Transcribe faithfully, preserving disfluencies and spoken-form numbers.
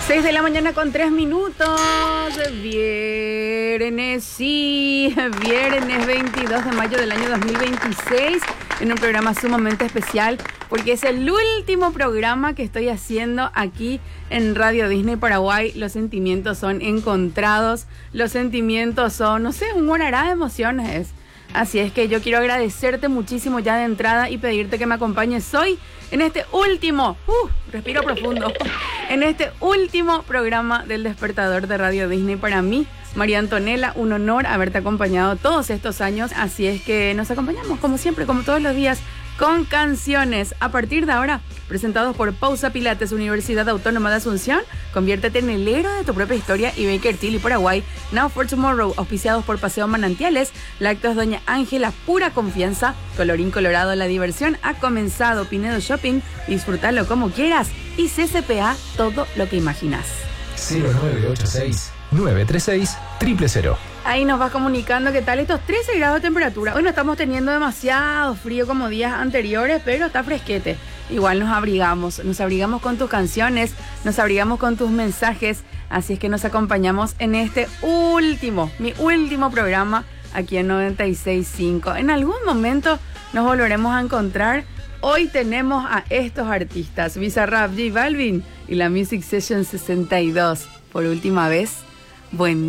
seis de la mañana con tres minutos. Viernes, sí, viernes veintidós de mayo del año dos mil veintiséis. En un programa sumamente especial porque es el último programa que estoy haciendo aquí en Radio Disney Paraguay. Los sentimientos son encontrados. Los sentimientos son, no sé, un morará de emociones. Así es que yo quiero agradecerte muchísimo ya de entrada y pedirte que me acompañes hoy en este último, uh, respiro profundo, en este último programa del Despertador de Radio Disney. Para mí, María Antonella, un honor haberte acompañado todos estos años. Así es que nos acompañamos como siempre, como todos los días, con canciones. A partir de ahora, presentados por Pausa Pilates, Universidad Autónoma de Asunción. Conviértete en el héroe de tu propia historia. Y Baker Tilly Paraguay, Now for Tomorrow, auspiciados por Paseo Manantiales. Lácteos Doña Ángela, pura confianza. Colorín colorado, la diversión ha comenzado. Pinedo Shopping, disfrútalo como quieras. Y C C P A, todo lo que imaginas. cero nueve ocho seis, nueve tres seis, cero cero cero. Ahí nos vas comunicando qué tal estos trece grados de temperatura. Hoy no estamos teniendo demasiado frío como días anteriores, pero está fresquete. Igual nos abrigamos, nos abrigamos con tus canciones, nos abrigamos con tus mensajes. Así es que nos acompañamos en este último, mi último programa aquí en noventa y seis punto cinco. En algún momento nos volveremos a encontrar. Hoy tenemos a estos artistas, Bizarrap, J Balvin y la Music Session sesenta y dos. Por última vez, buen